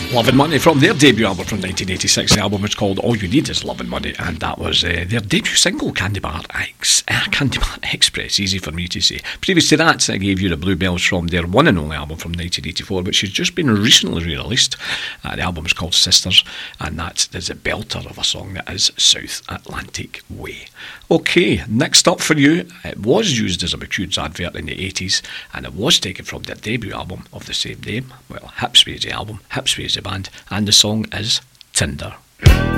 Love and Money from their debut album from 1986. The album was called All You Need Is Love and Money, and that was their debut single, Candy Bar Express, easy for me to say. Previous to that, I gave you the Bluebells from their one and only album from 1984, which has just been recently re-released. The album is called Sisters, and that is a belter of a song that is South Atlantic Way. Okay, next up for you, it was used as a McCude's advert in the 80s, and it was taken from their debut album of the same name. Well, Hipsby is the album, Hipsby is the band, and the song is Tinder.